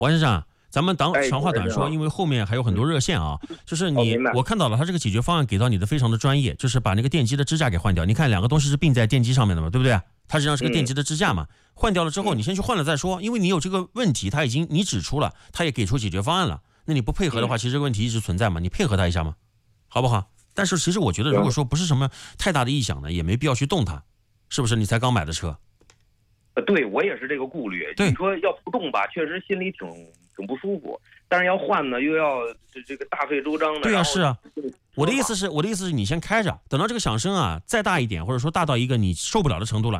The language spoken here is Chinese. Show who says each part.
Speaker 1: 王先生，咱们长话短说，
Speaker 2: 主持人
Speaker 1: 因为后面还有很多热线啊。就是
Speaker 2: 明白
Speaker 1: 我看到了他这个解决方案给到你的非常的专业，就是把那个电机的支架给换掉。你看两个东西是并在电机上面的嘛，对不对？它实际上是个电机的支架嘛。换掉了之后，你先去换了再说，因为你有这个问题，他已经你指出了，他也给出解决方案了。那你不配合的话，其实这个问题一直存在嘛，你配合他一下嘛，好不好？但是其实我觉得，如果说不是什么太大的异响呢，也没必要去动它，是不是？你才刚买的车。
Speaker 2: 对，我也是这个顾虑。
Speaker 1: 对，
Speaker 2: 你说要不动吧，确实心里挺不舒服，但是要换呢，又要这个大费周章的。
Speaker 1: 对啊，是啊。我的意思是你先开着，等到这个响声啊再大一点，或者说大到一个你受不了的程度了，